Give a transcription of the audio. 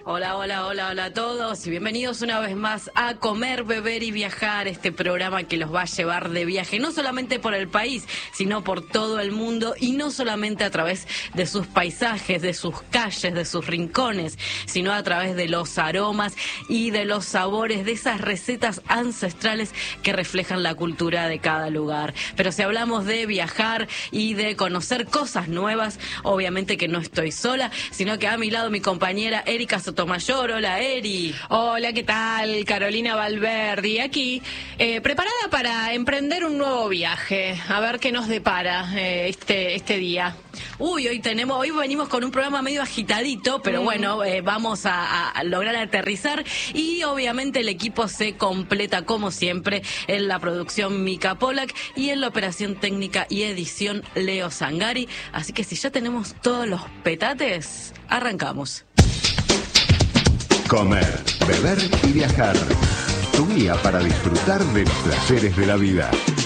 Hola, hola, hola, hola a todos y bienvenidos una vez más a Comer, Beber y Viajar, este programa que los va a llevar de viaje, no solamente por el país, sino por todo el mundo y no solamente a través de sus paisajes, de sus calles, de sus rincones, sino a través de los aromas y de los sabores, de esas recetas ancestrales que reflejan la cultura de cada lugar. Pero si hablamos de viajar y de conocer cosas nuevas, obviamente que no estoy sola, sino que a mi lado mi compañera Erika Sotomayor. Hola, Eri. Hola, ¿qué tal? Carolina Valverdi, aquí, preparada para emprender un nuevo viaje, a ver qué nos depara este día. Hoy venimos con un programa medio agitadito, pero bueno, vamos a lograr aterrizar y obviamente el equipo se completa como siempre en la producción Mica Polak y en la operación técnica y edición Leo Zangari. Así que si ya tenemos todos los petates, arrancamos. Comer, beber y viajar. Tu guía para disfrutar de los placeres de la vida.